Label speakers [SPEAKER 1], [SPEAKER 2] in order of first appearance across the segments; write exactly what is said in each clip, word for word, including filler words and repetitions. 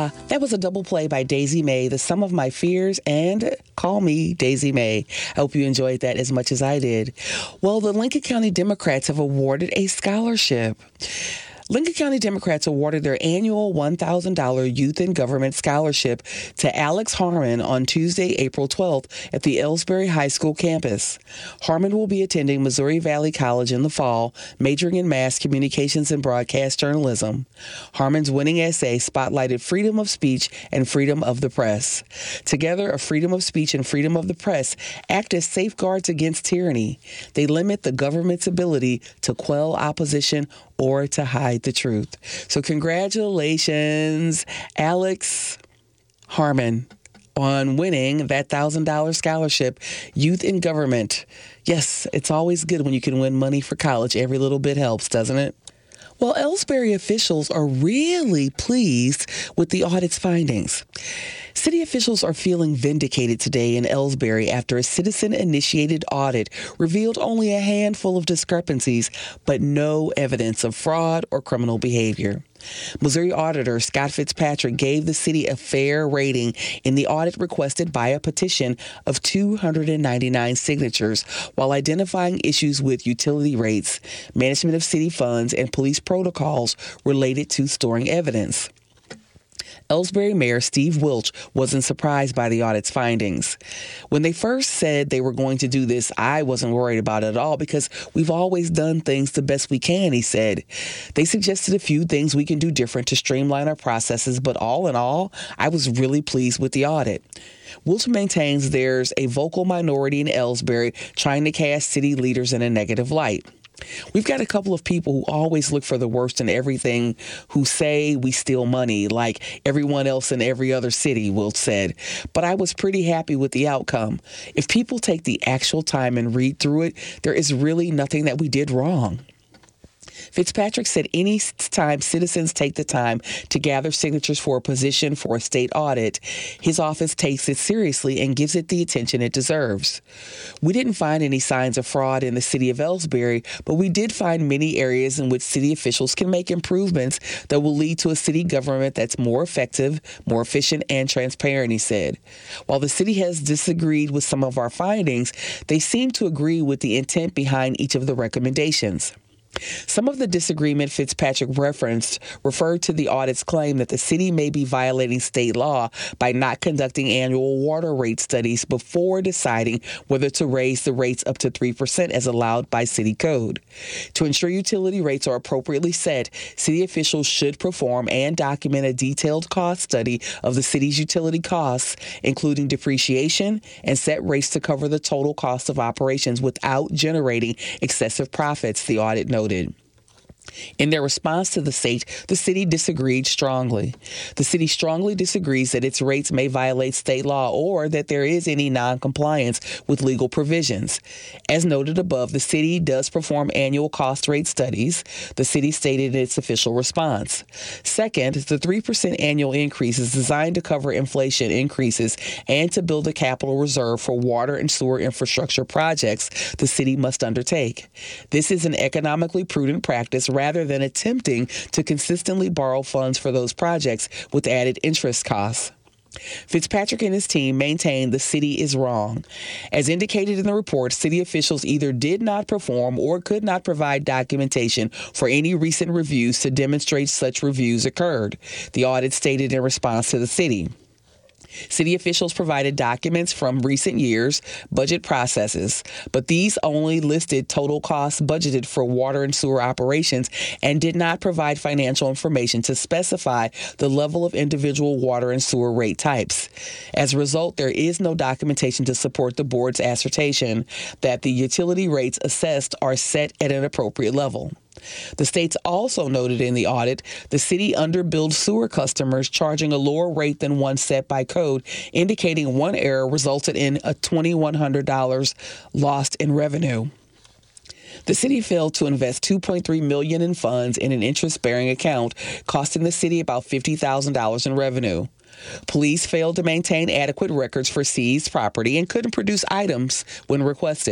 [SPEAKER 1] Ah, that was a double play by Daisy May, The Sum of My Fears and Call Me Daisy May. I hope you enjoyed that as much as I did. Well, the Lincoln County Democrats have awarded a scholarship. Lincoln County Democrats awarded their annual one thousand dollars Youth in Government Scholarship to Alex Harmon on Tuesday, April twelfth at the Ellsbury High School campus. Harmon will be attending Missouri Valley College in the fall, majoring in mass communications and broadcast journalism. Harmon's winning essay spotlighted freedom of speech and freedom of the press. Together, a freedom of speech and freedom of the press act as safeguards against tyranny. They limit the government's ability to quell opposition or to hide the truth. So congratulations, Alex Harmon, on winning that one thousand dollars scholarship, Youth in Government. Yes, it's always good when you can win money for college. Every little bit helps, doesn't it? Well, Ellsbury officials are really pleased with the audit's findings. City officials are feeling vindicated today in Ellsbury after a citizen-initiated audit revealed only a handful of discrepancies, but no evidence of fraud or criminal behavior. Missouri Auditor Scott Fitzpatrick gave the city a fair rating in the audit requested by a petition of two hundred ninety-nine signatures, while identifying issues with utility rates, management of city funds, and police protocols related to storing evidence. Ellsbury Mayor Steve Wilch wasn't surprised by the audit's findings. When they first said they were going to do this, I wasn't worried about it at all because we've always done things the best we can, he said. They suggested a few things we can do different to streamline our processes, but all in all, I was really pleased with the audit. Wilch maintains there's a vocal minority in Ellsbury trying to cast city leaders in a negative light. We've got a couple of people who always look for the worst in everything, who say we steal money like everyone else in every other city, Wilch said. But I was pretty happy with the outcome. If people take the actual time and read through it, there is really nothing that we did wrong. Fitzpatrick said any time citizens take the time to gather signatures for a position for a state audit, his office takes it seriously and gives it the attention it deserves. We didn't find any signs of fraud in the city of Ellsbury, but we did find many areas in which city officials can make improvements that will lead to a city government that's more effective, more efficient, and transparent, he said. While the city has disagreed with some of our findings, they seem to agree with the intent behind each of the recommendations. Some of the disagreement Fitzpatrick referenced referred to the audit's claim that the city may be violating state law by not conducting annual water rate studies before deciding whether to raise the rates up to three percent as allowed by city code. To ensure utility rates are appropriately set, city officials should perform and document a detailed cost study of the city's utility costs, including depreciation, and set rates to cover the total cost of operations without generating excessive profits, the audit noted. In their response to the state, the city disagreed strongly. The city strongly disagrees that its rates may violate state law or that there is any noncompliance with legal provisions. As noted above, the city does perform annual cost rate studies, the city stated in its official response. Second, the three percent annual increase is designed to cover inflation increases and to build a capital reserve for water and sewer infrastructure projects the city must undertake. This is an economically prudent practice rather than attempting to consistently borrow funds for those projects with added interest costs. Fitzpatrick and his team maintain the city is wrong. As indicated in the report, city officials either did not perform or could not provide documentation for any recent reviews to demonstrate such reviews occurred, the audit stated in response to the city. City officials provided documents from recent years' budget processes, but these only listed total costs budgeted for water and sewer operations and did not provide financial information to specify the level of individual water and sewer rate types. As a result, there is no documentation to support the board's assertion that the utility rates assessed are set at an appropriate level. The states also noted in the audit the city underbilled sewer customers, charging a lower rate than one set by code, indicating one error resulted in a two thousand one hundred dollars lost in revenue. The city failed to invest two point three million dollars in funds in an interest-bearing account, costing the city about fifty thousand dollars in revenue. Police failed to maintain adequate records for seized property and couldn't produce items when requested.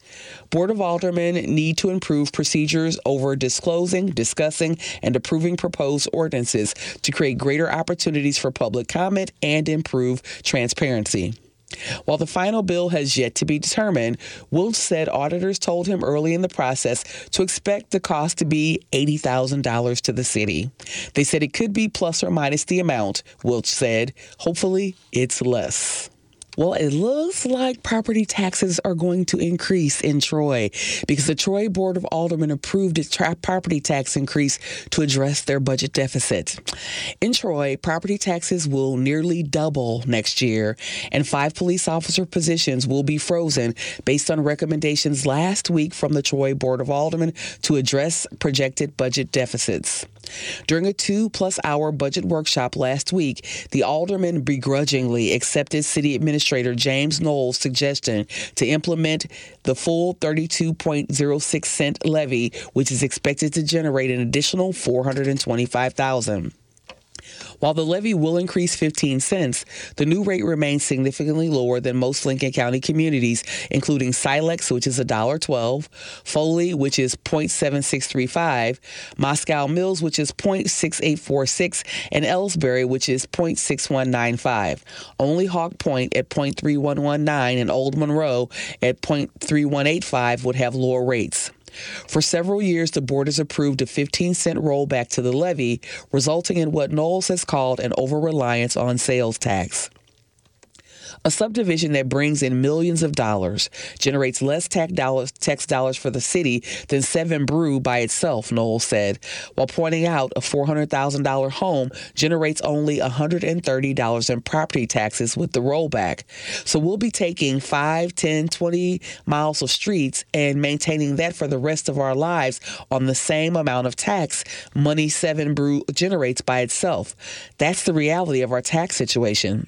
[SPEAKER 1] Board of Aldermen need to improve procedures over disclosing, discussing, and approving proposed ordinances to create greater opportunities for public comment and improve transparency. While the final bill has yet to be determined, Wilch said auditors told him early in the process to expect the cost to be eighty thousand dollars to the city. They said it could be plus or minus the amount, Wilch said. Hopefully, it's less. Well, it looks like property taxes are going to increase in Troy because the Troy Board of Aldermen approved its tra- property tax increase to address their budget deficit. In Troy, property taxes will nearly double next year, and five police officer positions will be frozen based on recommendations last week from the Troy Board of Aldermen to address projected budget deficits. During a two-plus hour budget workshop last week, the aldermen begrudgingly accepted City Administrator James Knowles' suggestion to implement the full thirty-two point oh six cent levy, which is expected to generate an additional four hundred twenty-five thousand dollars. While the levy will increase fifteen cents, the new rate remains significantly lower than most Lincoln County communities, including Silex, which is one dollar and twelve cents, Foley, which is zero point seven six three five, Moscow Mills, which is zero point six eight four six, and Ellsbury, which is zero point six one nine five. Only Hawk Point at zero point three one one nine and Old Monroe at zero point three one eight five would have lower rates. For several years, the board has approved a fifteen cent rollback to the levy, resulting in what Knowles has called an over-reliance on sales tax. A subdivision that brings in millions of dollars generates less tax dollars, tax dollars for the city than Seven Brew by itself, Knowles said, while pointing out a four hundred thousand dollars home generates only one hundred thirty dollars in property taxes with the rollback. So we'll be taking five, ten, twenty miles of streets and maintaining that for the rest of our lives on the same amount of tax money Seven Brew generates by itself. That's the reality of our tax situation.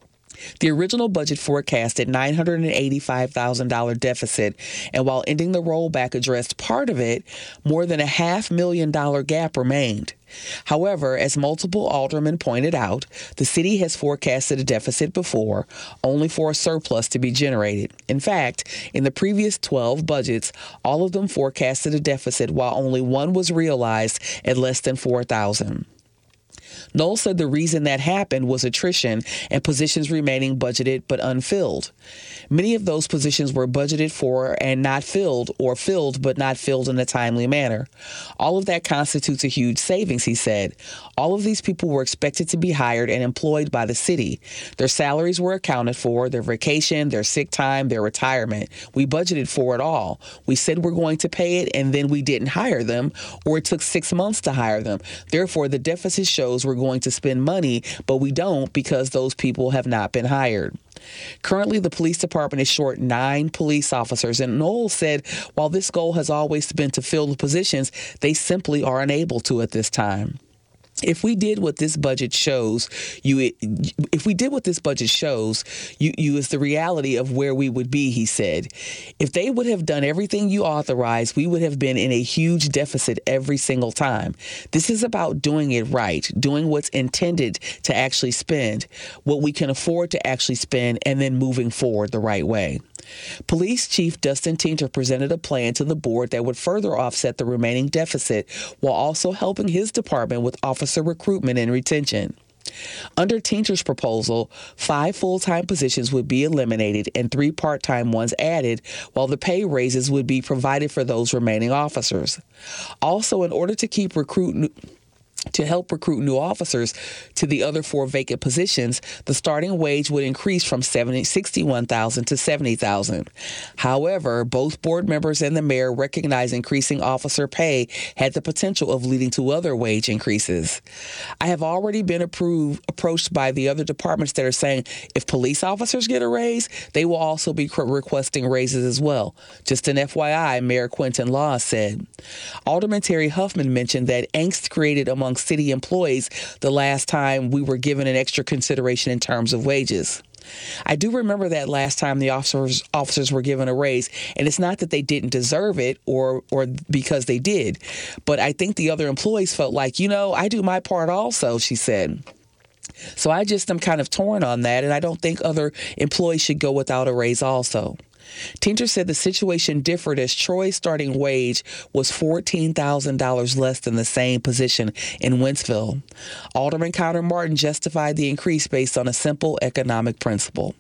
[SPEAKER 1] The original budget forecasted nine hundred eighty-five thousand dollars deficit, and while ending the rollback addressed part of it, more than a half million dollar gap remained. However, as multiple aldermen pointed out, the city has forecasted a deficit before, only for a surplus to be generated. In fact, in the previous twelve budgets, all of them forecasted a deficit while only one was realized at less than four thousand dollars. Knowles said the reason that happened was attrition and positions remaining budgeted but unfilled. Many of those positions were budgeted for and not filled, or filled but not filled in a timely manner. All of that constitutes a huge savings, he said. All of these people were expected to be hired and employed by the city. Their salaries were accounted for, their vacation, their sick time, their retirement. We budgeted for it all. We said we're going to pay it, and then we didn't hire them, or it took six months to hire them. Therefore, the deficit shows we're going to spend money, but we don't because those people have not been hired. Currently, the police department is short nine police officers, and Knowles said while this goal has always been to fill the positions, they simply are unable to at this time. If we did what this budget shows, you if we did what this budget shows, you, you is the reality of where we would be, he said. If they would have done everything you authorized, we would have been in a huge deficit every single time. This is about doing it right, doing what's intended to actually spend, what we can afford to actually spend, and then moving forward the right way. Police Chief Dustin Tinter presented a plan to the board that would further offset the remaining deficit while also helping his department with officer recruitment and retention. Under Tinter's proposal, five full-time positions would be eliminated and three part-time ones added, while the pay raises would be provided for those remaining officers. Also, in order to keep recruiting To help recruit new officers to the other four vacant positions, the starting wage would increase from sixty-one thousand dollars to seventy thousand dollars. However, both board members and the mayor recognize increasing officer pay had the potential of leading to other wage increases. I have already been approved, approached by the other departments that are saying if police officers get a raise, they will also be requesting raises as well. Just an F Y I, Mayor Quentin Law said. Alderman Terry Huffman mentioned that angst created among city employees the last time we were given an extra consideration in terms of wages. I do remember that last time the officers officers were given a raise, and it's not that they didn't deserve it or or because they did, but I think the other employees felt like, you know, I do my part also, she said. So I just am kind of torn on that, and I don't think other employees should go without a raise also. Tinter said the situation differed as Troy's starting wage was fourteen thousand dollars less than the same position in Wentzville. Alderman Connor Martin justified the increase based on a simple economic principle.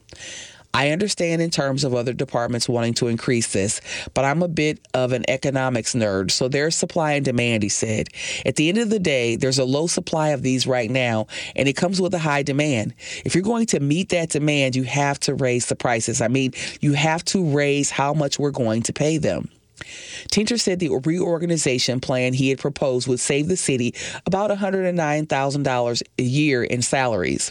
[SPEAKER 1] I understand in terms of other departments wanting to increase this, but I'm a bit of an economics nerd, so there's supply and demand, he said. At the end of the day, there's a low supply of these right now, and it comes with a high demand. If you're going to meet that demand, you have to raise the prices. I mean, you have to raise how much we're going to pay them. Tinter said the reorganization plan he had proposed would save the city about one hundred nine thousand dollars a year in salaries.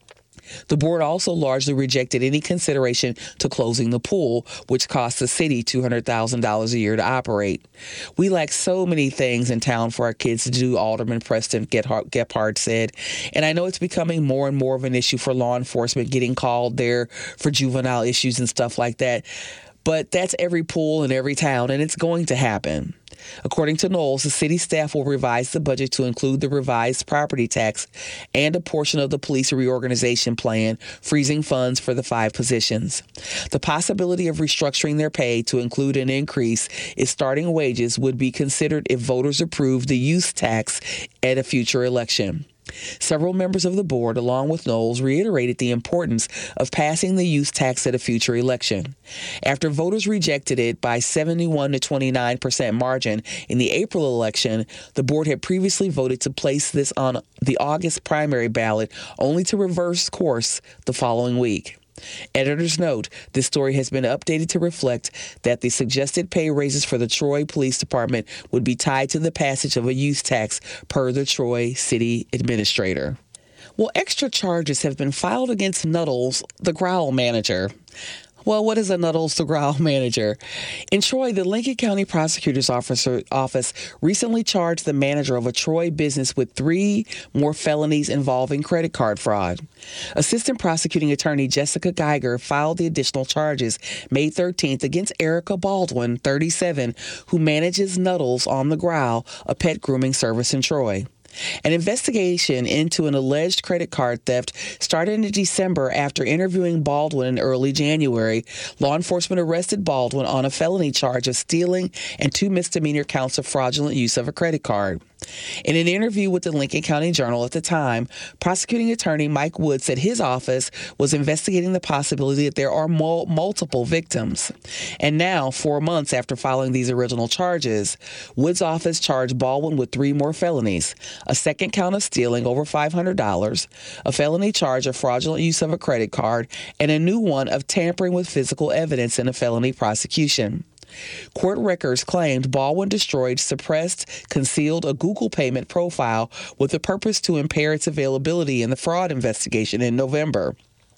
[SPEAKER 1] The board also largely rejected any consideration to closing the pool, which costs the city two hundred thousand dollars a year to operate. We lack so many things in town for our kids to do, Alderman Preston Gephardt said. And I know it's becoming more and more of an issue for law enforcement getting called there for juvenile issues and stuff like that. But that's every pool in every town, and it's going to happen. According to Knowles, the city staff will revise the budget to include the revised property tax and a portion of the police reorganization plan, freezing funds for the five positions. The possibility of restructuring their pay to include an increase in starting wages would be considered if voters approved the use tax at a future election. Several members of the board, along with Knowles, reiterated the importance of passing the use tax at a future election. After voters rejected it by seventy-one to twenty-nine percent margin in the April election, the board had previously voted to place this on the August primary ballot, only to reverse course the following week. Editor's note, this story has been updated to reflect that the suggested pay raises for the Troy Police Department would be tied to the passage of a use tax, per the Troy City Administrator. Well, extra charges have been filed against Nuttles, the growl manager. Well, what is a Nuttles the Growl manager? In Troy, the Lincoln County Prosecutor's Officer, Office recently charged the manager of a Troy business with three more felonies involving credit card fraud. Assistant Prosecuting Attorney Jessica Geiger filed the additional charges May thirteenth against Erica Baldwin, thirty-seven, who manages Nuttles on the Growl, a pet grooming service in Troy. An investigation into an alleged credit card theft started in December after interviewing Baldwin in early January. Law enforcement arrested Baldwin on a felony charge of stealing and two misdemeanor counts of fraudulent use of a credit card. In an interview with the Lincoln County Journal at the time, prosecuting attorney Mike Wood said his office was investigating the possibility that there are mul- multiple victims. And now, four months after filing these original charges, Wood's office charged Baldwin with three more felonies: a second count of stealing over five hundred dollars, a felony charge of fraudulent use of a credit card, and a new one of tampering with physical evidence in a felony prosecution. Court records claimed Baldwin destroyed, suppressed, concealed a Google payment profile with the purpose to impair its availability in the fraud investigation in November.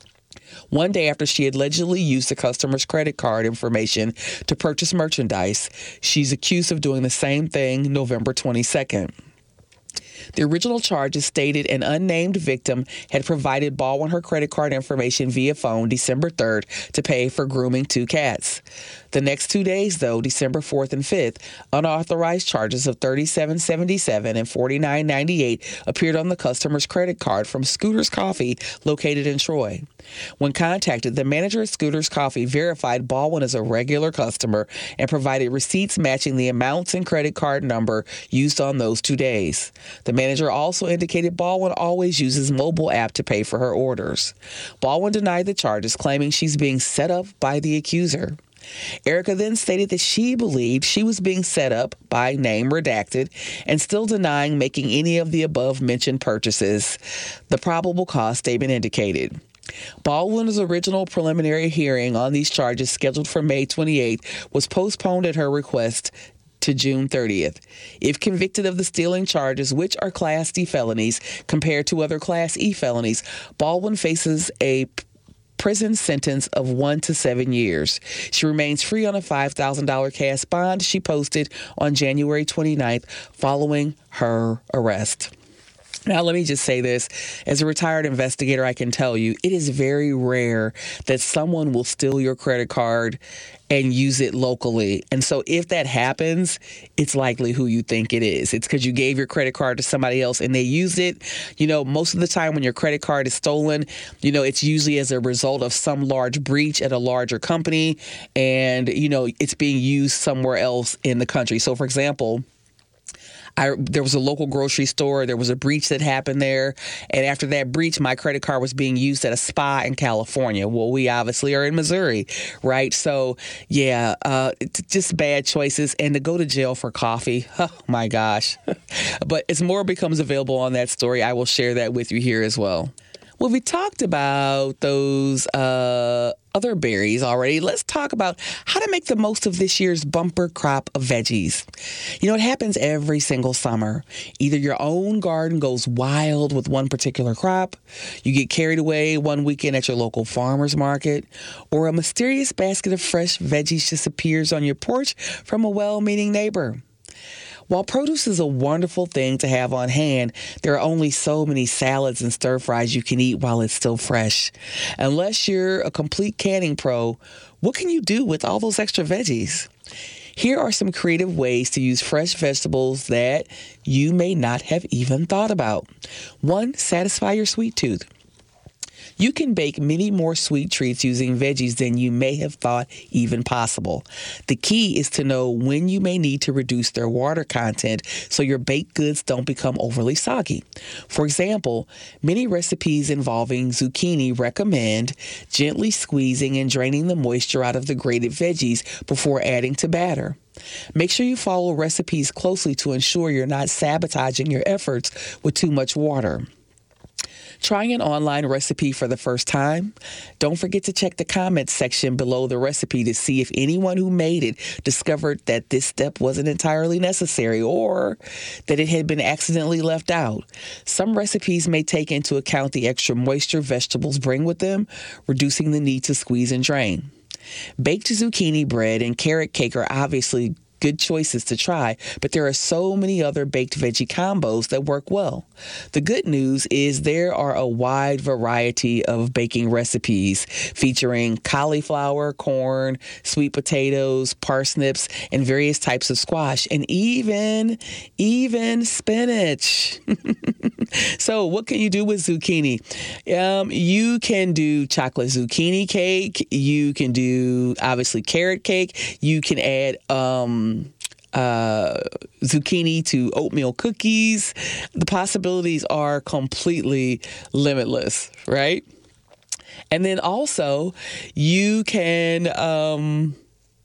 [SPEAKER 1] One day after she allegedly used the customer's credit card information to purchase merchandise, she's accused of doing the same thing November twenty-second. The original charges stated an unnamed victim had provided Baldwin her credit card information via phone December third to pay for grooming two cats. The next two days, though, December fourth and fifth, unauthorized charges of thirty-seven seventy-seven and forty-nine ninety-eight appeared on the customer's credit card from Scooter's Coffee, located in Troy. When contacted, the manager at Scooter's Coffee verified Baldwin as a regular customer and provided receipts matching the amounts and credit card number used on those two days. The manager also indicated Baldwin always uses mobile app to pay for her orders. Baldwin denied the charges, claiming she's being set up by the accuser. Erica then stated that she believed she was being set up by name redacted and still denying making any of the above-mentioned purchases, the probable cause statement indicated. Baldwin's original preliminary hearing on these charges, scheduled for May twenty-eighth, was postponed at her request to June thirtieth. If convicted of the stealing charges, which are Class D felonies compared to other Class E felonies, Baldwin faces a prison sentence of one to seven years. She remains free on a five thousand dollars cash bond she posted on January twenty-ninth following her arrest. Now, let me just say this. As a retired investigator, I can tell you it is very rare that someone will steal your credit card and use it locally. And so if that happens, it's likely who you think it is. It's because you gave your credit card to somebody else and they used it. You know, most of the time when your credit card is stolen, you know, it's usually as a result of some large breach at a larger company. And, you know, it's being used somewhere else in the country. So, for example, I, there was a local grocery store. There was a breach that happened there. And after that breach, my credit card was being used at a spa in California. Well, we obviously are in Missouri, right? So, yeah, uh, it's just bad choices. And to go to jail for coffee, oh, my gosh. But as more becomes available on that story, I will share that with you here as well. Well, we talked about those uh, other berries already. Let's talk about how to make the most of this year's bumper crop of veggies. You know, it happens every single summer. Either your own garden goes wild with one particular crop, you get carried away one weekend at your local farmer's market, or a mysterious basket of fresh veggies just appears on your porch from a well-meaning neighbor. While produce is a wonderful thing to have on hand, there are only so many salads and stir fries you can eat while it's still fresh. Unless you're a complete canning pro, what can you do with all those extra veggies? Here are some creative ways to use fresh vegetables that you may not have even thought about. One, satisfy your sweet tooth. You can bake many more sweet treats using veggies than you may have thought even possible. The key is to know when you may need to reduce their water content so your baked goods don't become overly soggy. For example, many recipes involving zucchini recommend gently squeezing and draining the moisture out of the grated veggies before adding to batter. Make sure you follow recipes closely to ensure you're not sabotaging your efforts with too much water. Trying an online recipe for the first time? Don't forget to check the comments section below the recipe to see if anyone who made it discovered that this step wasn't entirely necessary or that it had been accidentally left out. Some recipes may take into account the extra moisture vegetables bring with them, reducing the need to squeeze and drain. Baked zucchini bread and carrot cake are obviously good choices to try, but there are so many other baked veggie combos that work well. The good news is there are a wide variety of baking recipes featuring cauliflower, corn, sweet potatoes, parsnips, and various types of squash, and even, even spinach. So what can you do with zucchini? Um, you can do chocolate zucchini cake. You can do, obviously, carrot cake. You can add um, Uh, zucchini to oatmeal cookies. The possibilities are completely limitless, right? And then also, you can um,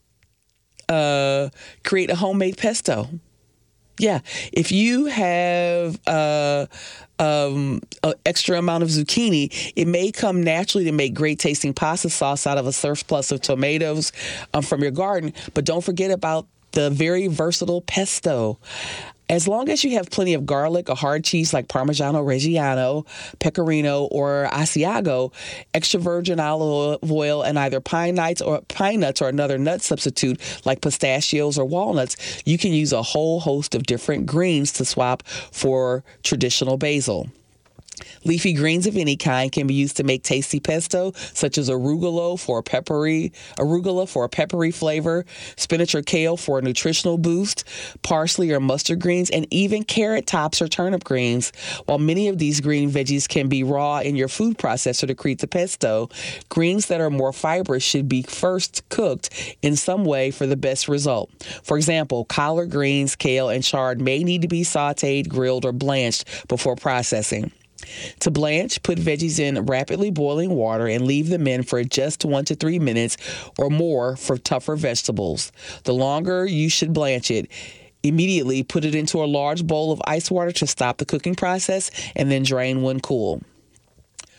[SPEAKER 1] uh, create a homemade pesto. Yeah, if you have uh, um, an extra amount of zucchini, it may come naturally to make great tasting pasta sauce out of a surplus of tomatoes um, from your garden. But don't forget about the very versatile pesto. As long as you have plenty of garlic, a hard cheese like Parmigiano Reggiano, Pecorino, or Asiago, extra virgin olive oil, and either pine nuts or pine nuts or another nut substitute like pistachios or walnuts, you can use a whole host of different greens to swap for traditional basil. Leafy greens of any kind can be used to make tasty pesto, such as arugula for a peppery, arugula for a peppery flavor, spinach or kale for a nutritional boost, parsley or mustard greens, and even carrot tops or turnip greens. While many of these green veggies can be raw in your food processor to create the pesto, greens that are more fibrous should be first cooked in some way for the best result. For example, collard greens, kale, and chard may need to be sautéed, grilled, or blanched before processing. To blanch, put veggies in rapidly boiling water and leave them in for just one to three minutes or more for tougher vegetables. The longer you should blanch it. Immediately put it into a large bowl of ice water to stop the cooking process and then drain when cool.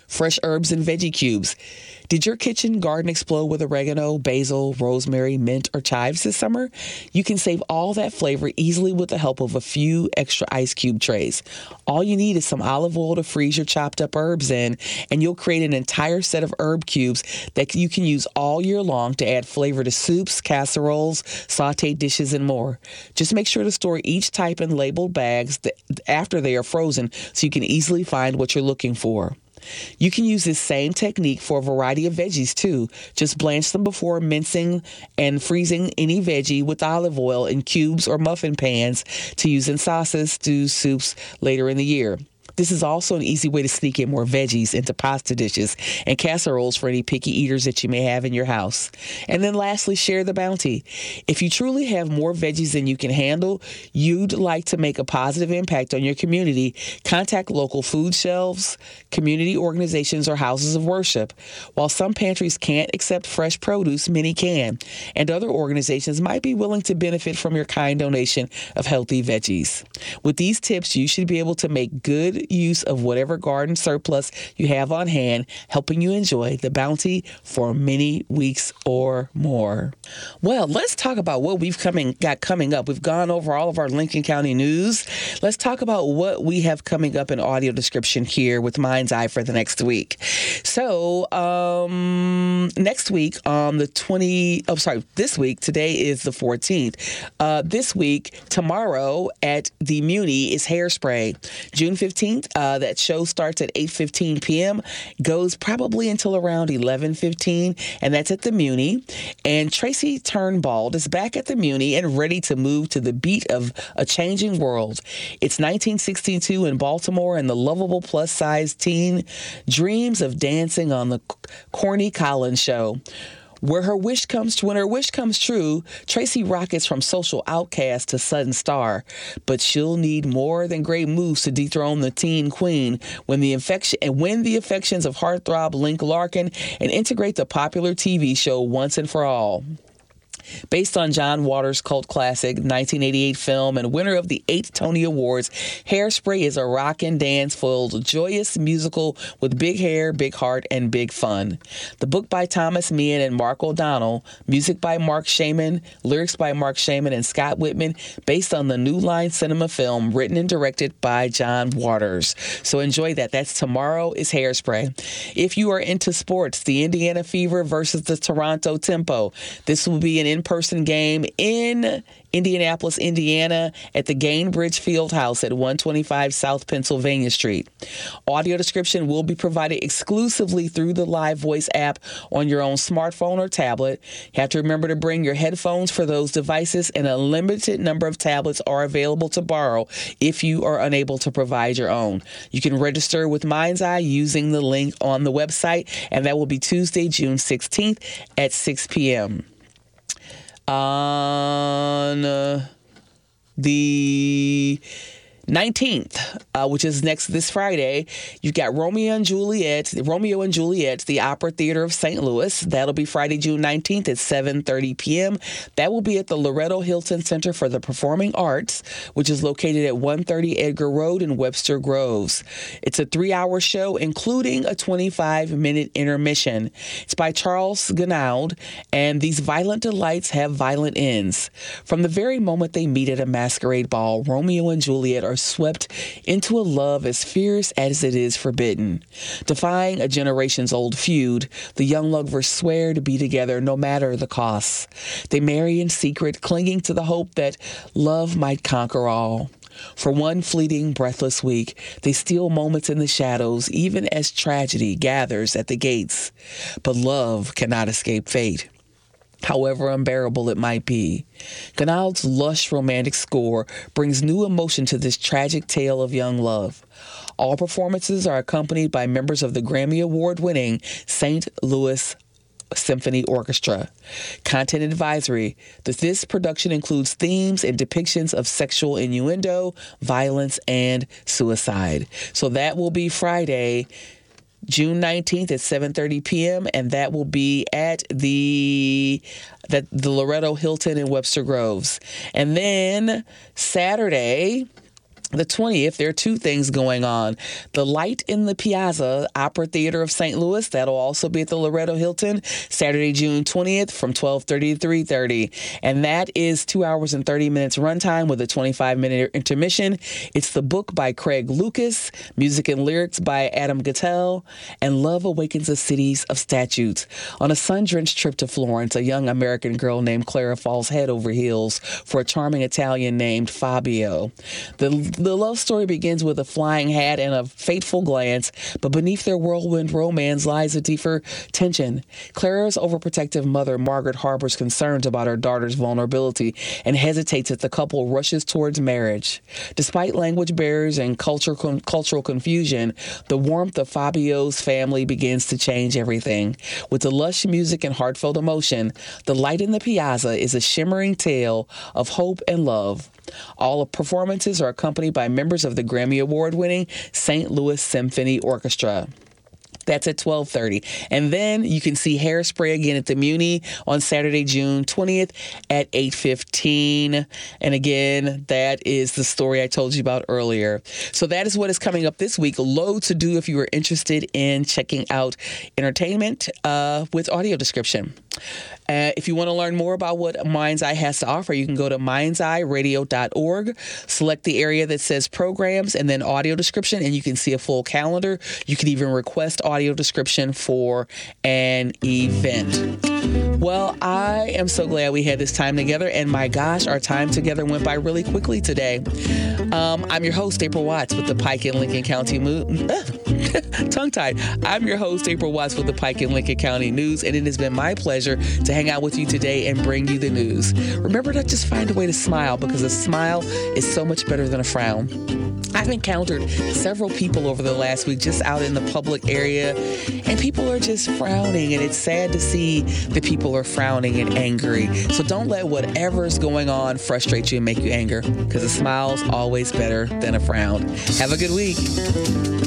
[SPEAKER 1] Fresh herbs and veggie cubes. Did your kitchen garden explode with oregano, basil, rosemary, mint, or chives this summer? You can save all that flavor easily with the help of a few extra ice cube trays. All you need is some olive oil to freeze your chopped up herbs in, and you'll create an entire set of herb cubes that you can use all year long to add flavor to soups, casseroles, sauteed dishes, and more. Just make sure to store each type in labeled bags after they are frozen so you can easily find what you're looking for. You can use this same technique for a variety of veggies too. Just blanch them before mincing and freezing any veggie with olive oil in cubes or muffin pans to use in sauces, stews, soups later in the year. This is also an easy way to sneak in more veggies into pasta dishes and casseroles for any picky eaters that you may have in your house. And then lastly, share the bounty. If you truly have more veggies than you can handle, you'd like to make a positive impact on your community, contact local food shelves, community organizations, or houses of worship. While some pantries can't accept fresh produce, many can, and other organizations might be willing to benefit from your kind donation of healthy veggies. With these tips, you should be able to make good use of whatever garden surplus you have on hand, helping you enjoy the bounty for many weeks or more. Well, let's talk about what we've coming got coming up. We've gone over all of our Lincoln County news. Let's talk about what we have coming up in audio description here with Mind's Eye for the next week. So, um, next week on the twenty, oh, sorry, this week, today is the fourteenth. Uh, this week, tomorrow at the Muni is Hairspray. June fifteenth, uh, that show starts at eight fifteen p.m., goes probably until around eleven fifteen, and that's at the Muni. And Tracy Turnbald is back at the Muni and ready to move to the beat of a changing world. It's nineteen sixty-two in Baltimore, and the lovable plus-size teen dreams of dancing on the Corny Collins show. Where her wish comes when her wish comes true, Tracy rockets from social outcast to sudden star. But she'll need more than great moves to dethrone the teen queen when the infection and win the affections of heartthrob Link Larkin and integrate the popular T V show once and for all. Based on John Waters' cult classic nineteen eighty-eight film and winner of the eight Tony Awards, Hairspray is a rock and dance-filled, joyous musical with big hair, big heart, and big fun. The book by Thomas Meehan and Mark O'Donnell, music by Mark Shaman, lyrics by Mark Shaman and Scott Whitman, based on the New Line Cinema film written and directed by John Waters. So enjoy that. That's tomorrow is Hairspray. If you are into sports, the Indiana Fever versus the Toronto Tempo. This will be an in-person game in Indianapolis, Indiana at the Gainbridge Fieldhouse at one twenty-five South Pennsylvania Street. Audio description will be provided exclusively through the Live Voice app on your own smartphone or tablet. You have to remember to bring your headphones for those devices, and a limited number of tablets are available to borrow if you are unable to provide your own. You can register with Mind's Eye using the link on the website, and that will be Tuesday, June sixteenth at six p.m. On uh, the nineteenth, uh, which is next this Friday, you've got Romeo and Juliet, Romeo and Juliet, the Opera Theater of Saint Louis. That'll be Friday, June nineteenth at seven thirty p.m. That will be at the Loretto Hilton Center for the Performing Arts, which is located at one thirty Edgar Road in Webster Groves. It's a three-hour show, including a twenty-five minute intermission. It's by Charles Gounod, and these violent delights have violent ends. From the very moment they meet at a masquerade ball, Romeo and Juliet are swept into a love as fierce as it is forbidden. Defying a generations-old feud, the young lovers swear to be together no matter the costs. They marry in secret, clinging to the hope that love might conquer all. For one fleeting, breathless week, they steal moments in the shadows, even as tragedy gathers at the gates. But love cannot escape fate, however unbearable it might be. Gounod's lush romantic score brings new emotion to this tragic tale of young love. All performances are accompanied by members of the Grammy Award-winning Saint Louis Symphony Orchestra. Content advisory: that this production includes themes and depictions of sexual innuendo, violence, and suicide. So that will be Friday, June nineteenth at seven thirty p.m., and that will be at the that the Loretto Hilton in Webster Groves. And then Saturday, The twentieth, there are two things going on. The Light in the Piazza Opera Theater of Saint Louis, that'll also be at the Loretto Hilton, Saturday, June twentieth from twelve thirty to three thirty. And that is two hours and thirty minutes runtime with a twenty-five minute intermission. It's the book by Craig Lucas, music and lyrics by Adam Gattell, and Love Awakens the Cities of Statutes. On a sun-drenched trip to Florence, a young American girl named Clara falls head over heels for a charming Italian named Fabio. The The love story begins with a flying hat and a fateful glance, but beneath their whirlwind romance lies a deeper tension. Clara's overprotective mother, Margaret, harbors concerns about her daughter's vulnerability and hesitates as the couple rushes towards marriage. Despite language barriers and culture, con- cultural confusion, the warmth of Fabio's family begins to change everything. With the lush music and heartfelt emotion, The Light in the Piazza is a shimmering tale of hope and love. All performances are accompanied by members of the Grammy Award-winning Saint Louis Symphony Orchestra. That's at twelve thirty. And then you can see Hairspray again at the Muni on Saturday, June twentieth at eight fifteen. And again, that is the story I told you about earlier. So that is what is coming up this week. Loads to do if you are interested in checking out entertainment uh, with audio description. Uh, if you want to learn more about what Mind's Eye has to offer, you can go to minds eye radio dot org, select the area that says programs, and then audio description, and you can see a full calendar. You can even request audio description for an event. Well, I am so glad we had this time together, and my gosh, our time together went by really quickly today. Um, I'm your host, April Watts, with the Pike and Lincoln County Mo- tongue-tied. I'm your host, April Watts, with the Pike and Lincoln County News, and it has been my pleasure to hang out with you today and bring you the news. Remember to just find a way to smile, because a smile is so much better than a frown. I've encountered several people over the last week just out in the public area, and people are just frowning, and it's sad to see that people are frowning and angry. So don't let whatever's going on frustrate you and make you angry, because a smile's always better than a frown. Have a good week.